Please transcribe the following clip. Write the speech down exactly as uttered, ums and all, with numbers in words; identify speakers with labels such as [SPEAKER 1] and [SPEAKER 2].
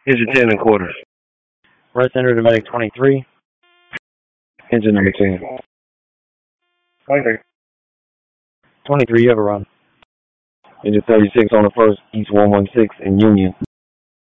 [SPEAKER 1] Engine ten and quarter.
[SPEAKER 2] Right center to medic twenty-three.
[SPEAKER 1] Engine number ten.
[SPEAKER 3] twenty-three.
[SPEAKER 2] twenty-three, you have a run.
[SPEAKER 1] Engine thirty-six on the first, East one one six in Union.